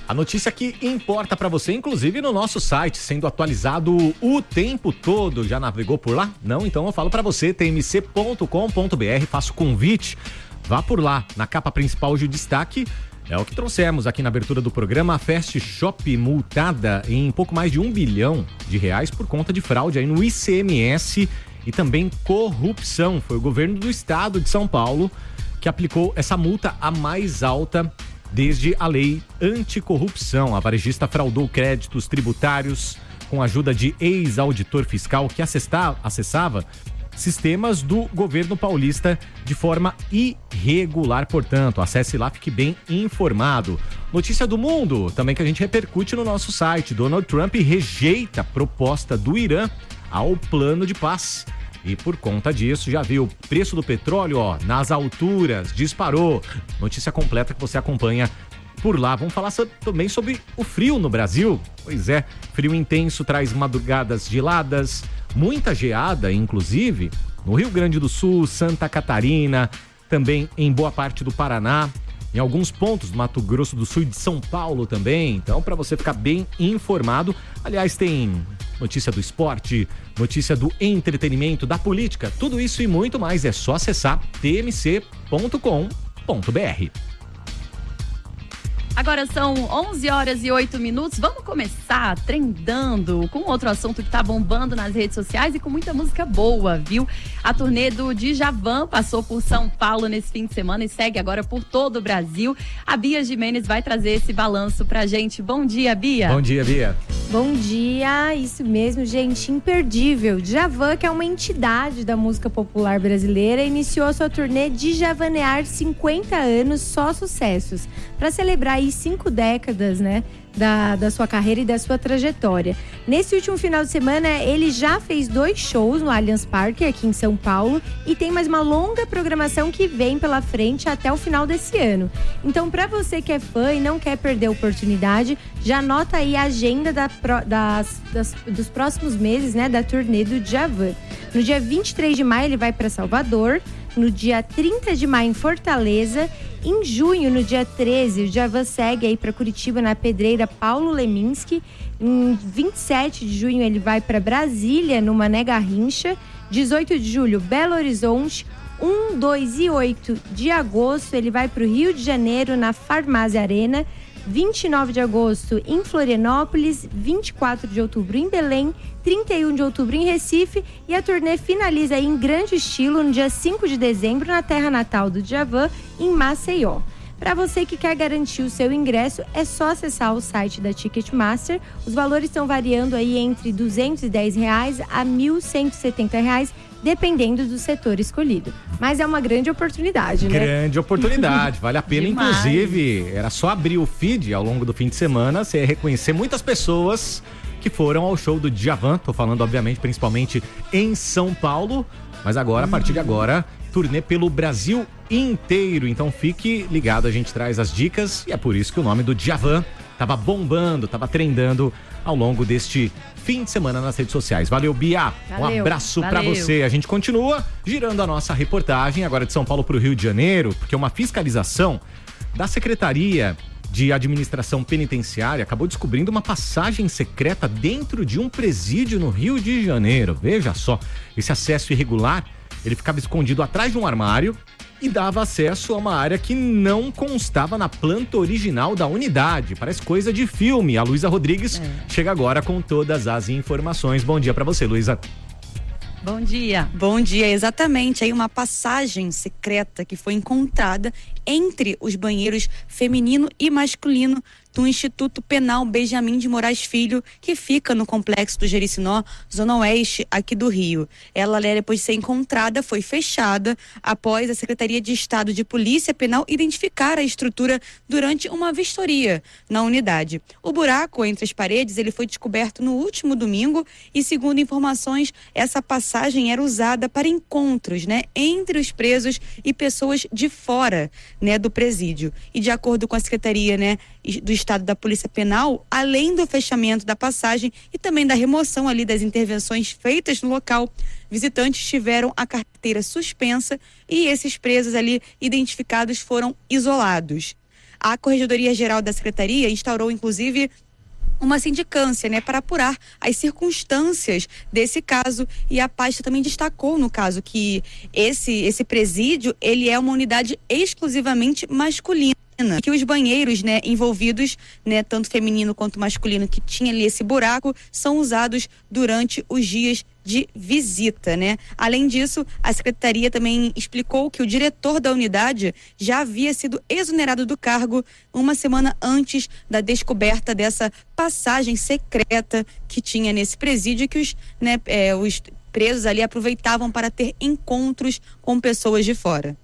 A notícia que importa para você, inclusive no nosso site, sendo atualizado o tempo todo. Já navegou por lá? Não? Então eu falo para você, tmc.com.br, faço convite, vá por lá. Na capa principal hoje o destaque é o que trouxemos aqui na abertura do programa, a Fast Shop multada em pouco mais de R$1 bilhão por conta de fraude aí no ICMS e também corrupção. Foi o governo do estado de São Paulo que aplicou essa multa a mais alta desde a lei anticorrupção. A varejista fraudou créditos tributários com a ajuda de ex-auditor fiscal que acessava sistemas do governo paulista de forma irregular, portanto. Acesse lá, fique bem informado. Notícia do mundo, também que a gente repercute no nosso site. Donald Trump rejeita a proposta do Irã ao plano de paz. E por conta disso, já viu, o preço do petróleo, nas alturas, disparou. Notícia completa que você acompanha por lá. Vamos falar também sobre o frio no Brasil. Pois é, frio intenso traz madrugadas geladas, muita geada, inclusive, no Rio Grande do Sul, Santa Catarina, também em boa parte do Paraná, em alguns pontos do Mato Grosso do Sul e de São Paulo também. Então, para você ficar bem informado, aliás, tem notícia do esporte, notícia do entretenimento, da política, tudo isso e muito mais. É só acessar tmc.com.br. Agora são 11h08. Vamos começar trendando com outro assunto que tá bombando nas redes sociais e com muita música boa, viu? A turnê do Djavan passou por São Paulo nesse fim de semana e segue agora por todo o Brasil. A Bia Gimenez vai trazer esse balanço pra gente. Bom dia, Bia. Bom dia, Bia. Bom dia, isso mesmo, gente, imperdível. Djavan, que é uma entidade da música popular brasileira, iniciou sua turnê Djavanear 50 anos, só sucessos, para celebrar aí 5 décadas, né, da sua carreira e da sua trajetória. Nesse último final de semana, ele já fez 2 shows no Allianz Parque, aqui em São Paulo, e tem mais uma longa programação que vem pela frente até o final desse ano. Então, para você que é fã e não quer perder a oportunidade, já anota aí a agenda dos próximos meses, né, da turnê do Djavan. No dia 23 de maio, ele vai para Salvador. No dia 30 de maio, em Fortaleza. Em junho, no dia 13, o Djavan segue aí para Curitiba, na Pedreira Paulo Leminski. Em 27 de junho, ele vai para Brasília, no Mané Garrincha. 18 de julho, Belo Horizonte. 1, 2 e 8 de agosto, ele vai para o Rio de Janeiro, na Farmácia Arena. 29 de agosto em Florianópolis, 24 de outubro em Belém, 31 de outubro em Recife, e a turnê finaliza aí em grande estilo no dia 5 de dezembro na terra natal do Djavan, em Maceió. Para você que quer garantir o seu ingresso, é só acessar o site da Ticketmaster. Os valores estão variando aí entre R$ 210 a R$ 1.170, dependendo do setor escolhido. Mas é uma grande oportunidade, né? Grande oportunidade, vale a pena. Demais. Inclusive, era só abrir o feed ao longo do fim de semana, você ia reconhecer muitas pessoas que foram ao show do Djavan. Tô falando, obviamente, principalmente em São Paulo, mas agora, a partir de agora, turnê pelo Brasil inteiro. Então fique ligado, a gente traz as dicas e é por isso que o nome do Djavan tava bombando, tava trendando ao longo deste fim de semana nas redes sociais. Valeu, Bia. Valeu, um abraço pra valeu. você. A gente continua girando a nossa reportagem agora de São Paulo pro Rio de Janeiro, porque uma fiscalização da Secretaria de Administração Penitenciária acabou descobrindo uma passagem secreta dentro de um presídio no Rio de Janeiro. Veja só, esse acesso irregular, ele ficava escondido atrás de um armário e dava acesso a uma área que não constava na planta original da unidade. Parece coisa de filme. A Luísa Rodrigues chega agora com todas as informações. Bom dia pra você, Luísa. Bom dia. Bom dia, exatamente. Aí uma passagem secreta que foi encontrada entre os banheiros feminino e masculino do Instituto Penal Benjamin de Moraes Filho, que fica no complexo do Jericinó, zona oeste aqui do Rio. Ela, depois de ser encontrada, foi fechada após a Secretaria de Estado de Polícia Penal identificar a estrutura durante uma vistoria na unidade. O buraco entre as paredes, ele foi descoberto no último domingo e, segundo informações, essa passagem era usada para encontros, entre os presos e pessoas de fora, do presídio. E de acordo com a Secretaria, do Estado da Polícia Penal, além do fechamento da passagem e também da remoção ali das intervenções feitas no local, visitantes tiveram a carteira suspensa e esses presos ali identificados foram isolados. A Corregedoria Geral da Secretaria instaurou, inclusive, uma sindicância, né, para apurar as circunstâncias desse caso, e a pasta também destacou no caso que esse presídio, ele é uma unidade exclusivamente masculina, que os banheiros, né, envolvidos, né, tanto feminino quanto masculino, que tinha ali esse buraco, são usados durante os dias de visita, né? Além disso, a secretaria também explicou que o diretor da unidade já havia sido exonerado do cargo uma semana antes da descoberta dessa passagem secreta que tinha nesse presídio, que os presos ali aproveitavam para ter encontros com pessoas de fora.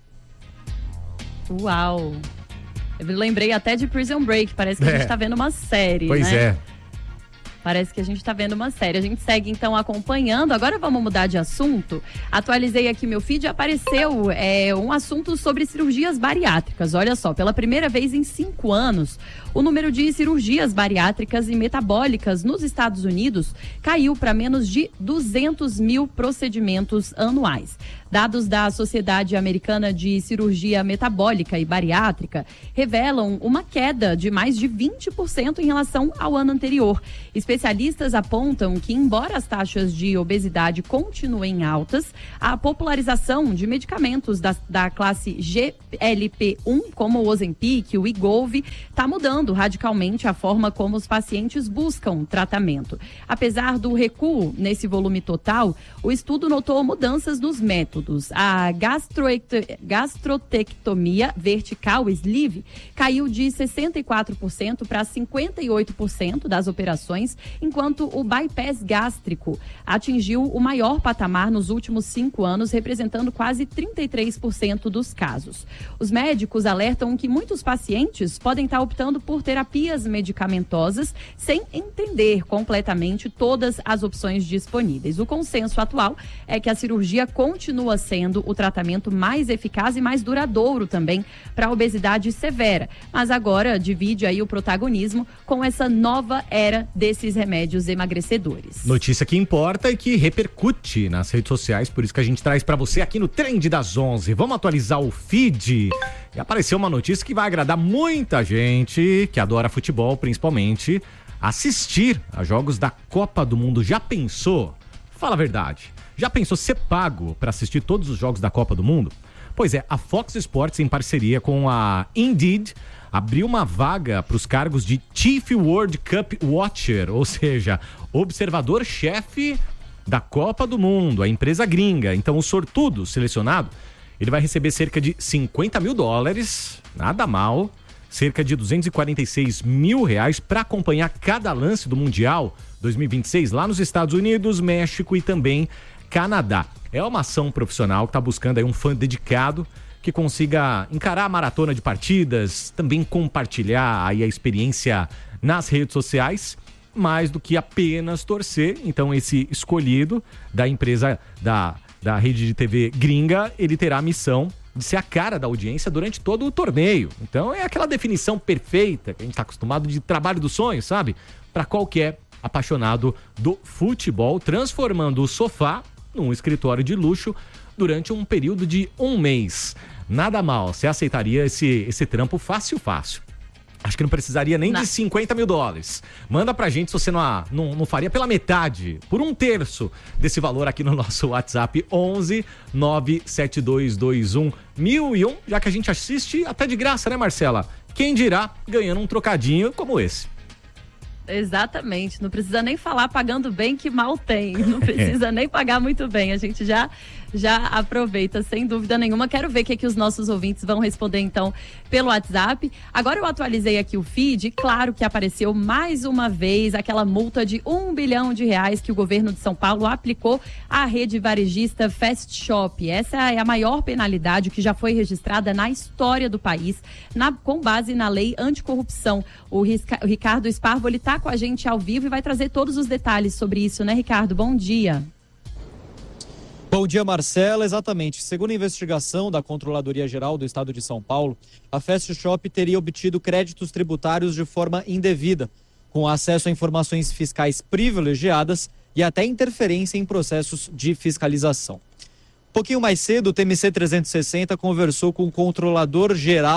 Uau! Eu lembrei até de Prison Break, parece que a gente tá vendo uma série, pois né? é. Parece que a gente está vendo uma série. A gente segue, então, acompanhando. Agora vamos mudar de assunto. Atualizei aqui meu feed e apareceu um assunto sobre cirurgias bariátricas. Olha só, pela primeira vez em 5 anos, o número de cirurgias bariátricas e metabólicas nos Estados Unidos caiu para menos de 200 mil procedimentos anuais. Dados da Sociedade Americana de Cirurgia Metabólica e Bariátrica revelam uma queda de mais de 20% em relação ao ano anterior. Especialistas apontam que, embora as taxas de obesidade continuem altas, a popularização de medicamentos da classe GLP-1, como o Ozempic e o Wegovy, está mudando radicalmente a forma como os pacientes buscam tratamento. Apesar do recuo nesse volume total, o estudo notou mudanças nos métodos. A gastrotectomia vertical, sleeve, caiu de 64% para 58% das operações, enquanto o bypass gástrico atingiu o maior patamar nos últimos 5 anos, representando quase 33% dos casos. Os médicos alertam que muitos pacientes podem estar optando por terapias medicamentosas sem entender completamente todas as opções disponíveis. O consenso atual é que a cirurgia continua sendo o tratamento mais eficaz e mais duradouro também para a obesidade severa, mas agora divide aí o protagonismo com essa nova era desses remédios emagrecedores. Notícia que importa e que repercute nas redes sociais, por isso que a gente traz para você aqui no Trend das 11. Vamos atualizar o feed. E apareceu uma notícia que vai agradar muita gente que adora futebol, principalmente, assistir a jogos da Copa do Mundo. Já pensou? Fala a verdade. Já pensou ser pago para assistir todos os jogos da Copa do Mundo? Pois é, a Fox Sports, em parceria com a Indeed, abriu uma vaga para os cargos de Chief World Cup Watcher, ou seja, observador-chefe da Copa do Mundo, a empresa gringa. Então, o sortudo selecionado, ele vai receber cerca de $50 mil, nada mal, cerca de R$246 mil para acompanhar cada lance do Mundial 2026 lá nos Estados Unidos, México e também Canadá. É uma ação profissional que está buscando aí um fã dedicado que consiga encarar a maratona de partidas, também compartilhar aí a experiência nas redes sociais, mais do que apenas torcer. Então, esse escolhido da empresa da rede de TV gringa, ele terá a missão de ser a cara da audiência durante todo o torneio. Então, é aquela definição perfeita que a gente está acostumado de trabalho dos sonhos, sabe? Para qualquer apaixonado do futebol, transformando o sofá num escritório de luxo durante um período de 1 mês. Nada mal, você aceitaria esse trampo fácil. Acho que não precisaria nem de $50 mil. Manda pra gente se você não faria pela metade, por 1/3 desse valor aqui no nosso WhatsApp 11 97221 1001, já que a gente assiste até de graça, né, Marcela? Quem dirá ganhando um trocadinho como esse. Exatamente, não precisa nem falar pagando bem que mal tem, não precisa nem pagar muito bem, a gente já aproveita sem dúvida nenhuma. Quero ver o que os nossos ouvintes vão responder então pelo WhatsApp. Agora eu atualizei aqui o feed e claro que apareceu mais uma vez aquela multa de R$1 bilhão que o governo de São Paulo aplicou à rede varejista Fast Shop. Essa é a maior penalidade que já foi registrada na história do país, com base na lei anticorrupção. O Ricardo Sparvo, ele está com a gente ao vivo e vai trazer todos os detalhes sobre isso, né, Ricardo? Bom dia. Bom dia, Marcela. Exatamente. Segundo a investigação da Controladoria Geral do Estado de São Paulo, a Fast Shop teria obtido créditos tributários de forma indevida, com acesso a informações fiscais privilegiadas e até interferência em processos de fiscalização. Um pouquinho mais cedo, o TMC 360 conversou com o Controlador Geral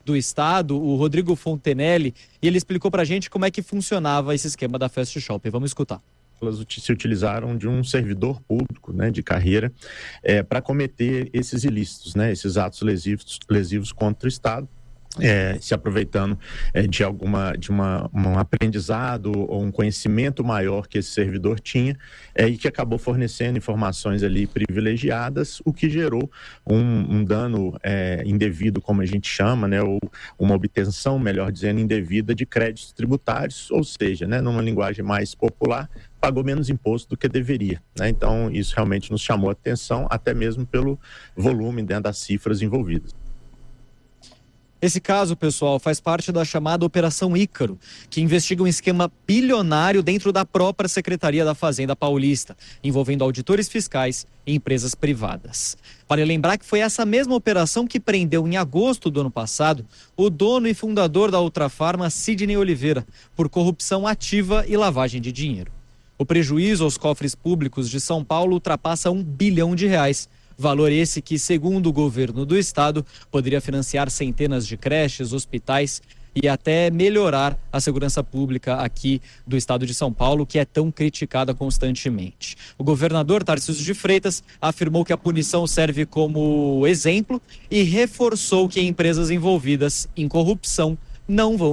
do estado, o Rodrigo Fontenelle, e ele explicou pra gente como é que funcionava esse esquema da Fast Shop. Vamos escutar. Elas se utilizaram de um servidor público, né, de carreira, para cometer esses ilícitos, né, esses atos lesivos contra o Estado. Se aproveitando de um aprendizado ou um conhecimento maior que esse servidor tinha e que acabou fornecendo informações ali privilegiadas, o que gerou um dano indevido, como a gente chama, né, ou uma obtenção, melhor dizendo, indevida de créditos tributários, ou seja, né, numa linguagem mais popular, pagou menos imposto do que deveria, né? Então isso realmente nos chamou a atenção, até mesmo pelo volume, né, das cifras envolvidas. Esse caso, pessoal, faz parte da chamada Operação Ícaro, que investiga um esquema bilionário dentro da própria Secretaria da Fazenda Paulista, envolvendo auditores fiscais e empresas privadas. Vale lembrar que foi essa mesma operação que prendeu em agosto do ano passado o dono e fundador da Ultrafarma, Sidney Oliveira, por corrupção ativa e lavagem de dinheiro. O prejuízo aos cofres públicos de São Paulo ultrapassa R$1 bilhão. Valor esse que, segundo o governo do estado, poderia financiar centenas de creches, hospitais e até melhorar a segurança pública aqui do estado de São Paulo, que é tão criticada constantemente. O governador Tarcísio de Freitas afirmou que a punição serve como exemplo e reforçou que empresas envolvidas em corrupção não vão